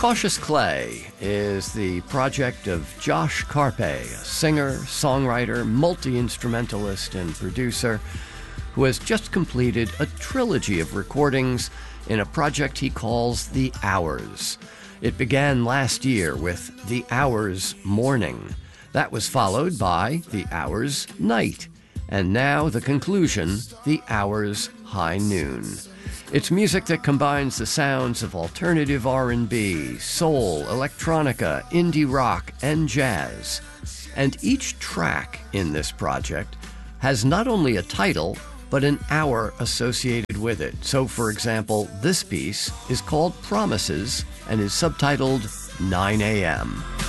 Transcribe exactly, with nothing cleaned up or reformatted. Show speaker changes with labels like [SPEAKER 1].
[SPEAKER 1] Cautious Clay is the project of Josh Carpe, a singer, songwriter, multi-instrumentalist, and producer who has just completed a trilogy of recordings in a project he calls The Hours. It began last year with The Hours Morning. That was followed by The Hours Night. And now the conclusion, The Hours High Noon. It's music that combines the sounds of alternative R and B, soul, electronica, indie rock, and jazz. And each track in this project has not only a title, but an hour associated with it. So, for example, this piece is called Promises and is subtitled nine a.m.